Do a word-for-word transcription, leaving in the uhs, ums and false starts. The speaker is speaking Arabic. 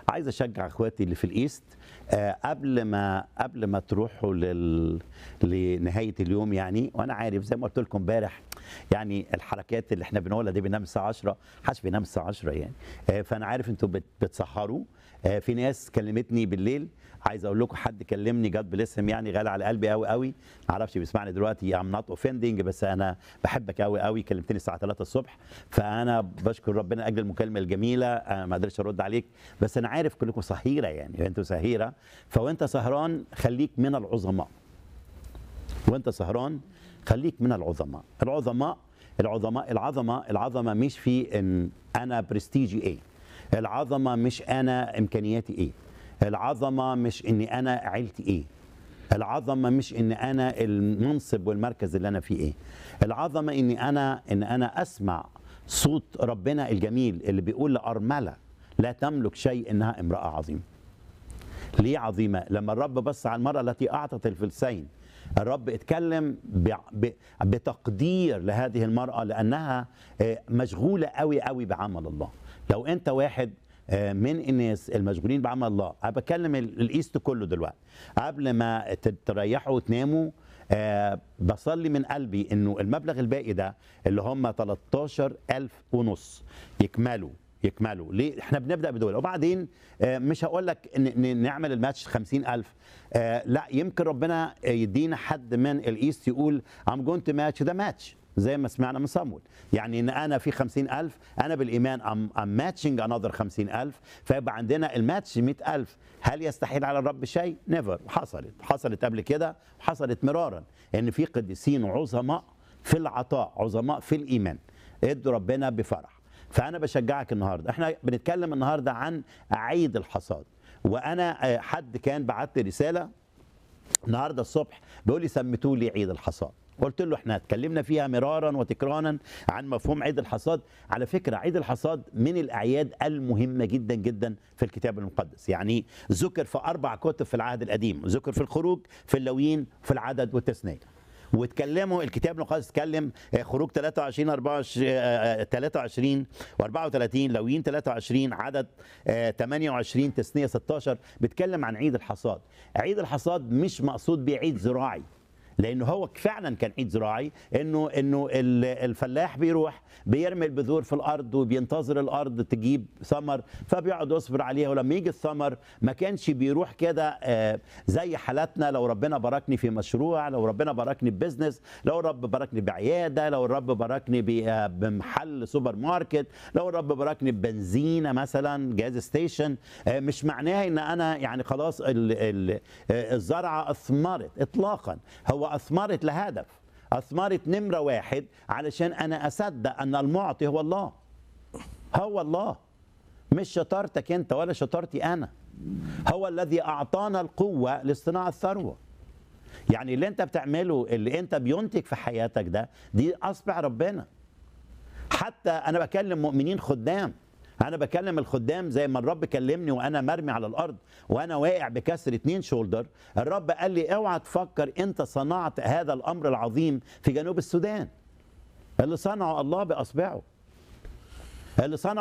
عايز اشجع اخواتي اللي في الايست آه، قبل ما قبل ما تروحوا لل... لنهايه اليوم يعني. وانا عارف زي ما قلت لكم امبارح يعني الحركات اللي احنا بنقولها دي بننام الساعه عشرة، محدش بينام الساعه عشرة يعني. آه، فانا عارف انتوا بت... بتسهروا. آه، في ناس كلمتني بالليل، عايز اقول لكم حد كلمني جاد بلسم يعني غالي على قلبي قوي قوي، ما اعرفش بيسمعني دلوقتي، ام نوت اوفندنج، بس انا بحبك قوي قوي. كلمتني الساعه ثلاثة الصبح، فانا بشكر ربنا اجل المكالمه الجميله. انا ما قدرتش ارد عليك، بس انا عارف كلكم سهيره يعني، انتوا سهيره. فوانت سهران خليك من العظماء، وانت سهران خليك من العظماء. العظماء العظماء العظمه العظمه مش في ان انا برستيجي ايه، العظمه مش انا امكانياتي ايه، العظمه مش اني انا عيلتي ايه، العظمه مش ان انا المنصب والمركز اللي انا فيه ايه، العظمه اني انا ان انا اسمع صوت ربنا الجميل اللي بيقول لارمله لا تملك شيء انها امراه عظيمه. ليه عظيمه؟ لما الرب بص على المراه التي اعطت الفلسين، الرب اتكلم بتقدير لهذه المراه لانها مشغوله قوي قوي بعمل الله. لو انت واحد من الناس المشغولين بعمل الله، انا بكلم الايست كله دلوقتي، قبل ما تريحوا وتناموا أه بصلي من قلبي انه المبلغ الباقي ده اللي هم تلتاشر ألف ونص يكملوا يكملوا. ليه؟ احنا بنبدا بدول وبعدين آه مش هقول لك ان نعمل الماتش خمسين ألف، آه لا، يمكن ربنا يدينا حد من الايست يقول I'm going to match the match زي ما سمعنا من صمويل، يعني ان انا في خمسين ألف، انا بالايمان I'm, I'm matching another خمسين ألف، فيبقى عندنا الماتش مئة ألف. هل يستحيل على الرب شيء؟ نيفر. حصلت حصلت قبل كده وحصلت مرارا ان في قديسين عظماء في العطاء، عظماء في الايمان، ادوا ربنا بفرح. فأنا بشجعك النهارده، احنا بنتكلم النهارده عن عيد الحصاد. وأنا حد كان بعت لي رسالة النهارده الصبح بيقول لي سميتوا لي عيد الحصاد. قلت له احنا اتكلمنا فيها مرارا وتكرارا عن مفهوم عيد الحصاد. على فكرة عيد الحصاد من الأعياد المهمة جدا جدا في الكتاب المقدس، يعني ذكر في أربع كتب في العهد القديم، ذكر في الخروج، في اللاويين، في العدد والتثنية. واتكلموا الكتاب المقدس اتكلم خروج ثلاثة وعشرين أربعة وعشرين ثلاثة وعشرين وأربعة وثلاثين، لاويين ثلاثة وعشرين، عدد ثمانية وعشرين، تثنية ستاشر، بيتكلم عن عيد الحصاد. عيد الحصاد مش مقصود بيه عيد زراعي، لانه هو فعلا كان عيد زراعي، انه انه الفلاح بيروح بيرمي البذور في الارض وبينتظر الارض تجيب ثمر، فبيقعد يصبر عليها، ولما يجي الثمر ما كانش بيروح كده زي حالاتنا. لو ربنا باركني في مشروع، لو ربنا باركني ببزنس، لو الرب باركني بعياده، لو الرب باركني بمحل سوبر ماركت، لو الرب باركني ببنزينه مثلا جاز ستيشن، مش معناها ان انا يعني خلاص الزرعه اثمرت اطلاقا. هو أثمرت لهدف، أثمرت نمرة واحد علشان أنا أصدق أن المعطي هو الله، هو الله، مش شطارتك أنت ولا شطارتي أنا، هو الذي أعطانا القوة لاصطناع الثروة. يعني اللي أنت بتعمله، اللي أنت بينتج في حياتك ده، دي أصبع ربنا. حتى أنا بكلم مؤمنين خدام، أنا بكلم الخدام زي ما الرب كلمني وأنا مرمي على الأرض وأنا واقع بكسر اتنين شولدر. الرب قال لي اوعى تفكر أنت صنعت هذا الأمر العظيم في جنوب السودان، اللي صنعه الله بأصبعه، اللي صنعه